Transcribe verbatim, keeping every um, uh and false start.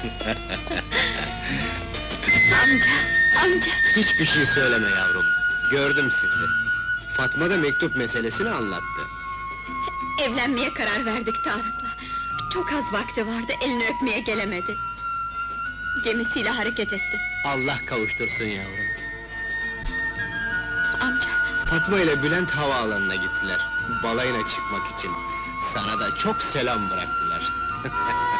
Amca, amca! Hiçbir şey söyleme yavrum. Gördüm sizi. Fatma da mektup meselesini anlattı. Evlenmeye karar verdik Tarık'la. Çok az vakti vardı, elini öpmeye gelemedi. Gemisiyle hareket etti. Allah kavuştursun yavrum. Amca, Fatma ile Bülent havaalanına gittiler. Balayına çıkmak için. Sana da çok selam bıraktılar.